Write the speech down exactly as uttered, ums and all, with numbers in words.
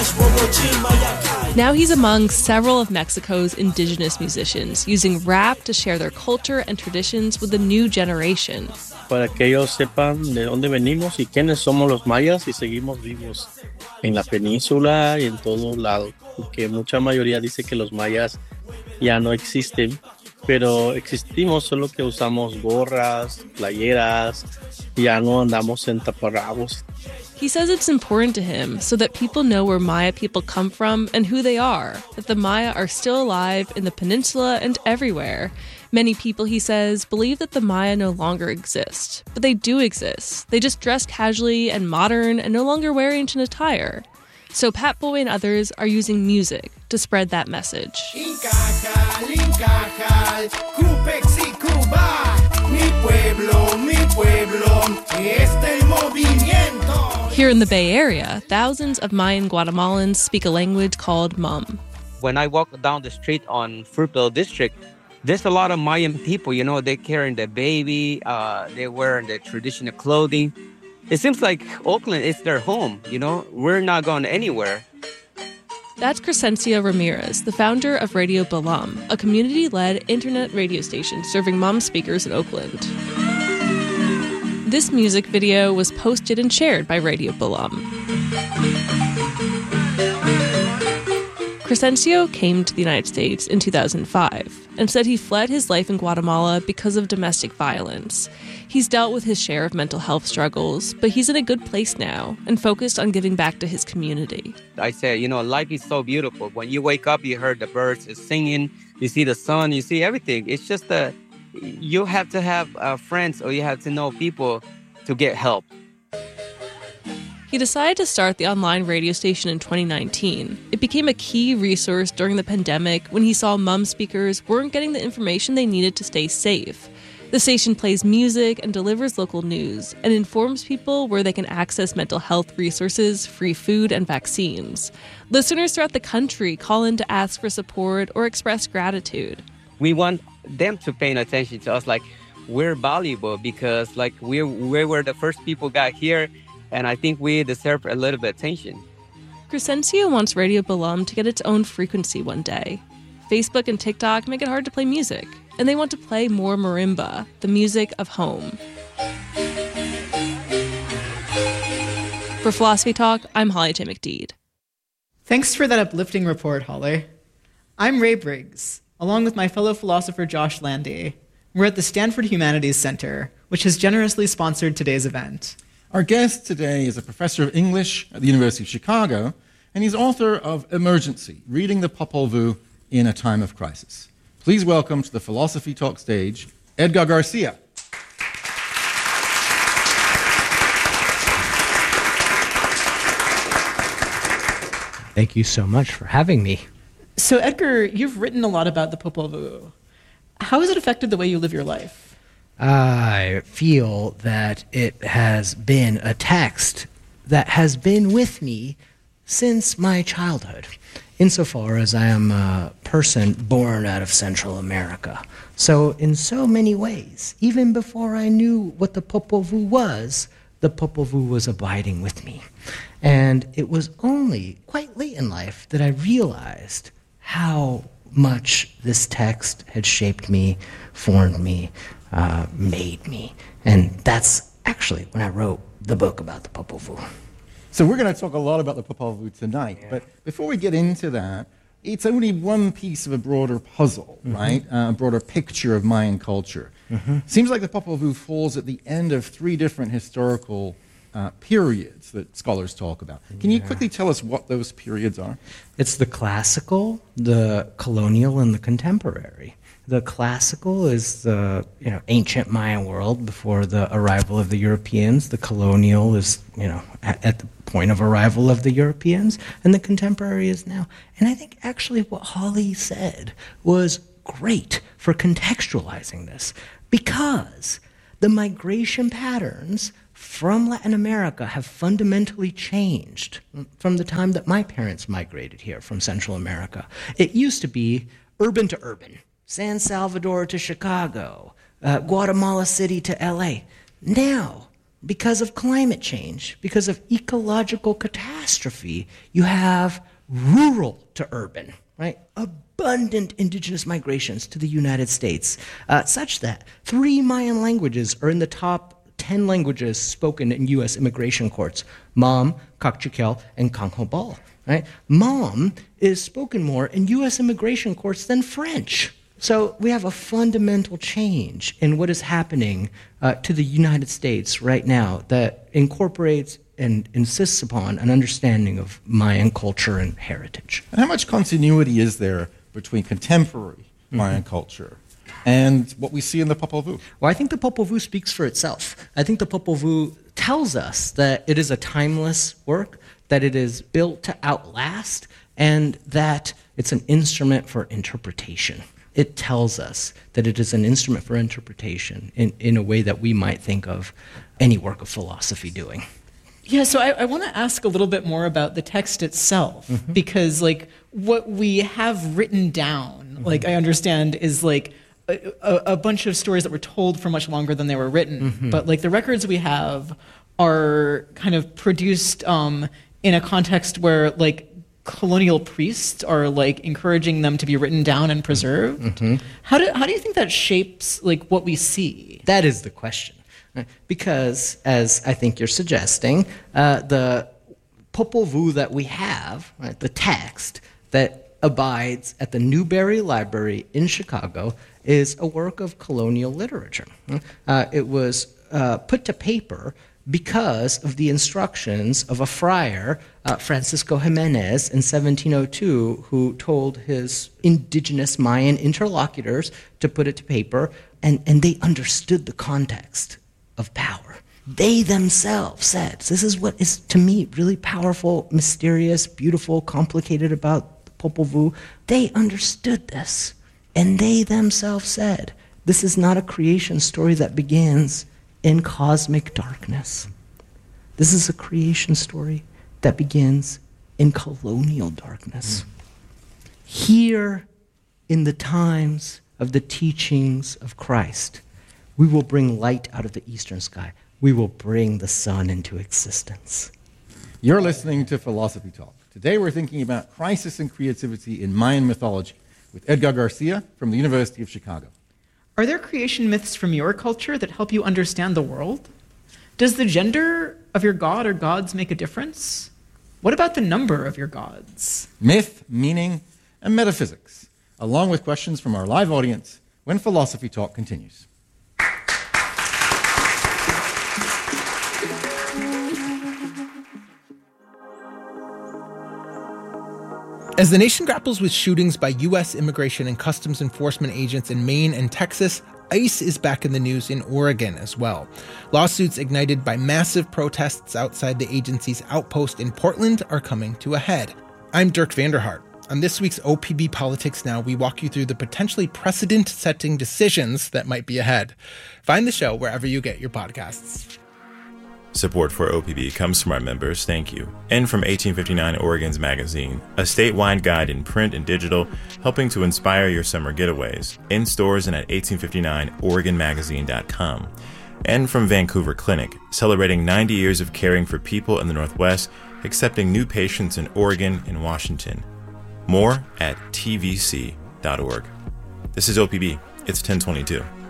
Now he's among several of Mexico's indigenous musicians, using rap to share their culture and traditions with the new generation. Para que ellos sepan de dónde venimos y quiénes somos los mayas y seguimos vivos en la península y en todo lado. Porque mucha mayoría dice que los mayas ya no existen, pero existimos, solo que usamos gorras, playeras, ya no andamos en taparrabos. He says it's important to him so that people know where Maya people come from and who they are, that the Maya are still alive in the peninsula and everywhere. Many people, he says, believe that the Maya no longer exist, but they do exist. They just dress casually and modern and no longer wear ancient attire. So Pat Boy and others are using music to spread that message. Here in the Bay Area, thousands of Mayan Guatemalans speak a language called Mum. When I walk down the street on Fruitvale District, there's a lot of Mayan people, you know, they're carrying their baby, uh, they're wearing their traditional clothing. It seems like Oakland is their home, you know, we're not going anywhere. That's Crescencio Ramirez, the founder of Radio Balam, a community-led internet radio station serving Mum speakers in Oakland. This music video was posted and shared by Radio Balam. Crescencio came to the United States in two thousand five and said he fled his life in Guatemala because of domestic violence. He's dealt with his share of mental health struggles, but he's in a good place now and focused on giving back to his community. I say, you know, life is so beautiful. When you wake up, you hear the birds singing, you see the sun, you see everything. It's just that you have to have uh, friends or you have to know people to get help. He decided to start the online radio station in twenty nineteen. It became a key resource during the pandemic when he saw Mum speakers weren't getting the information they needed to stay safe. The station plays music and delivers local news and informs people where they can access mental health resources, free food, and vaccines. Listeners throughout the country call in to ask for support or express gratitude. We want them to pay attention to us like we're valuable because like we're, we were the first people got here, and I think we deserve a little bit of attention. Crescencio wants Radio Balam to get its own frequency one day. Facebook and TikTok make it hard to play music, and they want to play more marimba, the music of home. For Philosophy Talk, I'm Holly J. McDeed. Thanks for that uplifting report, Holly. I'm Ray Briggs, along with my fellow philosopher Josh Landy. We're at the Stanford Humanities Center, which has generously sponsored today's event. Our guest today is a professor of English at the University of Chicago, and he's author of Emergency, Reading the Popol Vuh in a Time of Crisis. Please welcome to the Philosophy Talk stage, Edgar Garcia. Thank you so much for having me. So, Edgar, you've written a lot about the Popol Vuh. How has it affected the way you live your life? I feel that it has been a text that has been with me since my childhood, insofar as I am a person born out of Central America. So in so many ways, even before I knew what the Popol Vuh was, the Popol Vuh was abiding with me. And it was only quite late in life that I realized how much this text had shaped me, formed me, uh, made me. And that's actually when I wrote the book about the Popol Vuh. So we're going to talk a lot about the Popol Vuh tonight, yeah. But before we get into that, it's only one piece of a broader puzzle, mm-hmm. right? Uh, a broader picture of Mayan culture. Mm-hmm. Seems like the Popol Vuh falls at the end of three different historical uh, periods that scholars talk about. Can yeah. you quickly tell us what those periods are? It's the classical, the colonial, and the contemporary. The classical is the you know ancient Mayan world before the arrival of the Europeans. The colonial is you know at, at the point of arrival of the Europeans, and the contemporary is now. And I think actually what Holly said was great for contextualizing this, because the migration patterns from Latin America have fundamentally changed from the time that my parents migrated here from Central America. It used to be urban to urban. San Salvador to Chicago, uh, Guatemala City to L A. Now, because of climate change, because of ecological catastrophe, you have rural to urban, right? Abundant indigenous migrations to the United States, uh, such that three Mayan languages are in the top ten languages spoken in U S immigration courts: Mam, Kakchikel, and Kanghobal. Right? Mam is spoken more in U S immigration courts than French. So we have a fundamental change in what is happening uh, to the United States right now that incorporates and insists upon an understanding of Mayan culture and heritage. And how much continuity is there between contemporary mm-hmm. Mayan culture and what we see in the Popol Vuh? Well, I think the Popol Vuh speaks for itself. I think the Popol Vuh tells us that it is a timeless work, that it is built to outlast, and that it's an instrument for interpretation. It tells us that it is an instrument for interpretation in, in a way that we might think of any work of philosophy doing. Yeah, so I, I want to ask a little bit more about the text itself, mm-hmm. because like what we have written down, mm-hmm. like I understand, is like a, a, a bunch of stories that were told for much longer than they were written. Mm-hmm. But like the records we have are kind of produced um, in a context where like colonial priests are like encouraging them to be written down and preserved. Mm-hmm. How do how do you think that shapes like what we see? That is the question. Because, as I think you're suggesting, uh, the Popol Vuh that we have, right, the text that abides at the Newberry Library in Chicago, is a work of colonial literature. Uh, it was uh, put to paper because of the instructions of a friar, uh, Francisco Jimenez, in seventeen oh two, who told his indigenous Mayan interlocutors to put it to paper, and, and they understood the context of power. They themselves said, this is what is, to me, really powerful, mysterious, beautiful, complicated about the Popol Vuh. They understood this, and they themselves said, this is not a creation story that begins in cosmic darkness. This is a creation story that begins in colonial darkness. Mm. Here, in the times of the teachings of Christ, we will bring light out of the eastern sky. We will bring the sun into existence. You're listening to Philosophy Talk. Today we're thinking about crisis and creativity in Mayan mythology with Edgar Garcia from the University of Chicago. Are there creation myths from your culture that help you understand the world? Does the gender of your god or gods make a difference? What about the number of your gods? Myth, meaning, and metaphysics, along with questions from our live audience when Philosophy Talk continues. As the nation grapples with shootings by U S Immigration and Customs Enforcement agents in Maine and Texas, ICE is back in the news in Oregon as well. Lawsuits ignited by massive protests outside the agency's outpost in Portland are coming to a head. I'm Dirk Vanderhart. On this week's O P B Politics Now, we walk you through the potentially precedent-setting decisions that might be ahead. Find the show wherever you get your podcasts. Support for O P B comes from our members, thank you, and from eighteen fifty-nine Oregon's Magazine, a statewide guide in print and digital, helping to inspire your summer getaways, in stores and at eighteen fifty-nine oregon magazine dot com. And from Vancouver Clinic, celebrating ninety years of caring for people in the Northwest, accepting new patients in Oregon and Washington. More at t v c dot org. This is O P B. It's ten twenty-two.